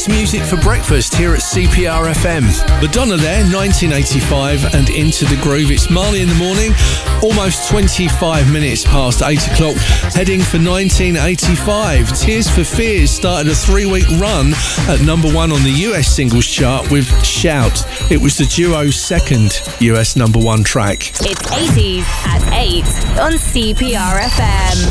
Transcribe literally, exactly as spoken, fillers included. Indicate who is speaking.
Speaker 1: best music for breakfast here at C P R F M. Madonna there, nineteen eighty-five, and Into the Groove. It's Marley in the morning, almost twenty-five minutes past eight o'clock, heading for nineteen eighty-five. Tears for Fears started a three-week run at number one on the U S singles chart with Shout. It was the duo's second U S number one track.
Speaker 2: It's eighties at eight on C P R F M.